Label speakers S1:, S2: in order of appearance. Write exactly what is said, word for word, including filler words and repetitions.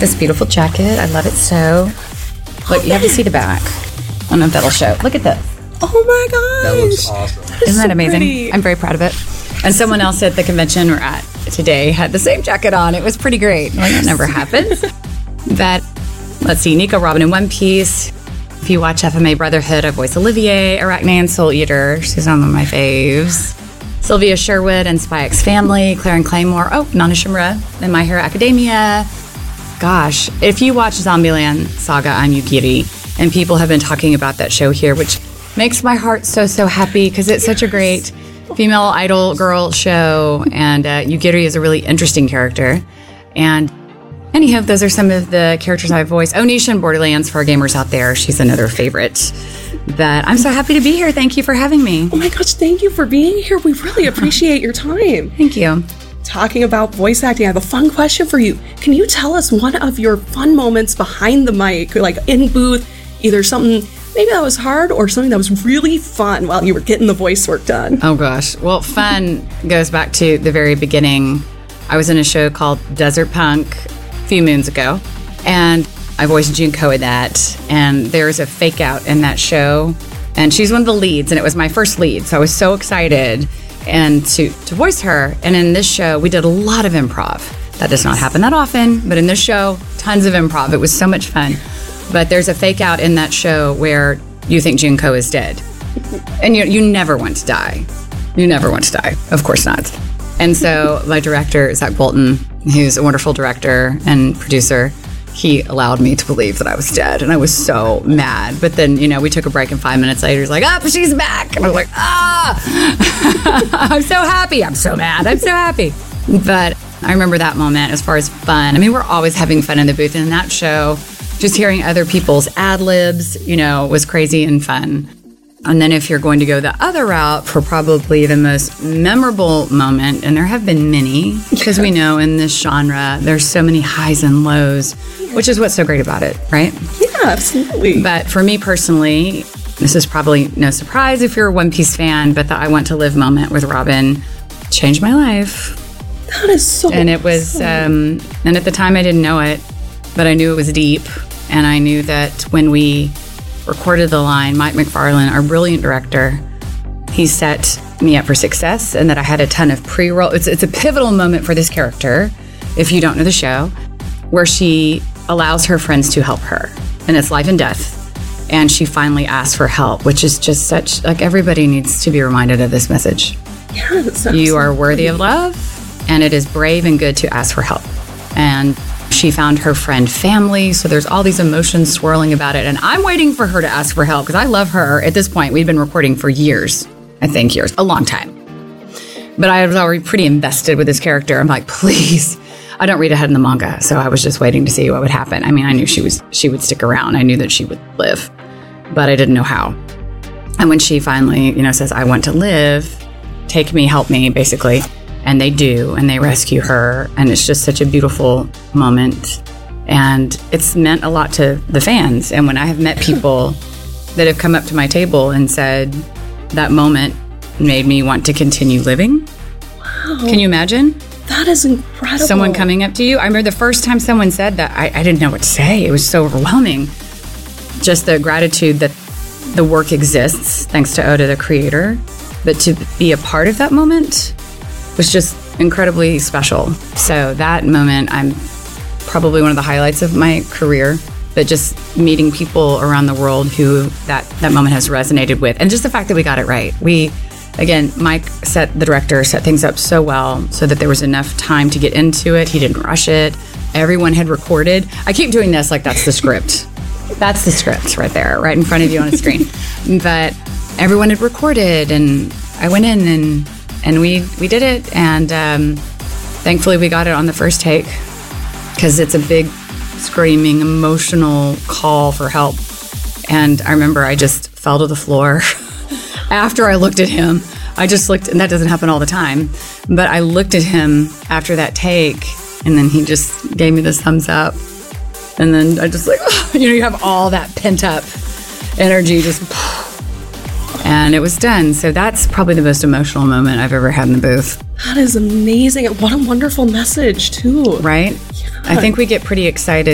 S1: this beautiful jacket. I love it so. Look, you have to see the back. I don't know if that'll show. Look at this.
S2: Oh my gosh.
S3: That looks awesome.
S2: That
S1: Isn't that
S2: so
S1: amazing?
S2: pretty.
S1: I'm very proud of it. And someone else at the convention we're at today had the same jacket on. It was pretty great. Like, that never happens. But let's see, Nico Robin in One Piece. If you watch F M A Brotherhood, I voice Olivier, Arachne and Soul Eater. She's one of my faves. Sylvia Sherwood and Spy X Family, Claire and Claymore. Oh, Nana Shimura in My Hero Academia. Gosh, if you watch Zombieland Saga, I'm Yugiri, and people have been talking about that show here, which makes my heart so, so happy because it's such a great female idol girl show, and uh, Yugiri is a really interesting character. And anyhow, those are some of the characters I voice. Onisha in Borderlands, for our gamers out there, she's another favorite. But I'm so happy to be here. Thank you for having me.
S2: Oh my gosh, thank you for being here. We really appreciate your time.
S1: Thank you.
S2: Talking about voice acting, I have a fun question for you. Can you tell us one of your fun moments behind the mic, like in booth, either something maybe that was hard or something that was really fun while you were getting the voice work done?
S1: Oh gosh. Well, fun goes back to the very beginning. I was in a show called Desert Punk a few moons ago, and I voiced Junko in that. And there's a fake out in that show, and she's one of the leads, and it was my first lead, so I was so excited and to to voice her. And in this show, we did a lot of improv. That does not happen that often, but in this show, tons of improv. It was so much fun. But there's a fake out in that show where you think Junko is dead. And you you never want to die. You never want to die. Of course not. And so my director, Zach Bolton, who's a wonderful director and producer, he allowed me to believe that I was dead. And I was so mad. But then, you know, we took a break, and five minutes later, he's like, ah, oh, she's back. And I was like, ah, I'm so happy. I'm so mad. I'm so happy. But I remember that moment as far as fun. I mean, we're always having fun in the booth. And in that show, just hearing other people's ad libs, you know, was crazy and fun. And then if you're going to go the other route for probably the most memorable moment, and there have been many, because we know in this genre, there's so many highs and lows, which is what's so great about it, right?
S2: Yeah, absolutely.
S1: But for me personally, this is probably no surprise if you're a One Piece fan, but the I Want to Live moment with Robin changed my life.
S2: That is so
S1: And it was,
S2: awesome.
S1: um, and at the time I didn't know it, but I knew it was deep. And I knew that when we recorded the line, Mike McFarlane, our brilliant director, he set me up for success, and that I had a ton of pre-roll. It's, it's a pivotal moment for this character, if you don't know the show, where she allows her friends to help her. And it's life and death. And she finally asks for help, which is just such, like, everybody needs to be reminded of this message.
S2: Yes,
S1: You are worthy of love, and it is brave and good to ask for help. And she found her friend family, so there's all these emotions swirling about it. And I'm waiting for her to ask for help because I love her. At this point, we'd been recording for years, I think years, a long time. But I was already pretty invested with this character. I'm like, please. I don't read ahead in the manga, so I was just waiting to see what would happen. I mean, I knew she was she would stick around. I knew that she would live, but I didn't know how. And when she finally, you know, says, I want to live, take me, help me, basically. And they do, and they rescue her. And it's just such a beautiful moment. And it's meant a lot to the fans. And when I have met people that have come up to my table and said, that moment made me want to continue living.
S2: Wow.
S1: Can you imagine?
S2: That is incredible.
S1: Someone coming up to you. I remember the first time someone said that, I, I didn't know what to say. It was so overwhelming. Just the gratitude that the work exists, thanks to Oda, the creator. But to be a part of that moment was just incredibly special. So that moment, I'm probably one of the highlights of my career. But just meeting people around the world who that, that moment has resonated with. And just the fact that we got it right. We, again, Mike set, the director, set things up so well so that there was enough time to get into it. He didn't rush it. Everyone had recorded. I keep doing this like that's the script. That's the script right there, right in front of you on a screen. But everyone had recorded, and I went in and and we, we did it. And um, thankfully we got it on the first take, because it's a big, screaming, emotional call for help. And I remember I just fell to the floor after I looked at him. I just looked, and that doesn't happen all the time, but I looked at him after that take, and then he just gave me this thumbs up. And then I just like, you know, you have all that pent up energy just, and it was done. So that's probably the most emotional moment I've ever had in the booth.
S2: That is amazing. What a wonderful message, too.
S1: Right?
S2: Yeah.
S1: I think we get pretty excited